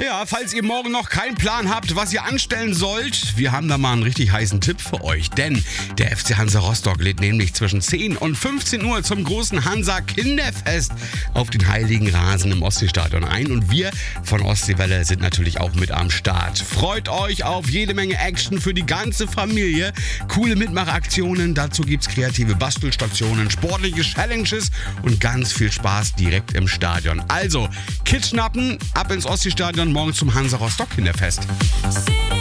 Ja, falls ihr morgen noch keinen Plan habt, was ihr anstellen sollt, wir haben da mal einen richtig heißen Tipp für euch. Denn der FC Hansa Rostock lädt nämlich zwischen 10 und 15 Uhr zum großen Hansa Kinderfest auf den heiligen Rasen im Ostseestadion ein. Und wir von Ostseewelle sind natürlich auch mit am Start. Freut euch auf jede Menge Action für die ganze Familie. Coole Mitmachaktionen, dazu gibt's kreative Bastelstationen, sportliche Challenges und ganz viel Spaß direkt im Stadion. Also, Kids schnappen, ab ins Ostseestadion, morgen zum Hansa Rostock Kinderfest.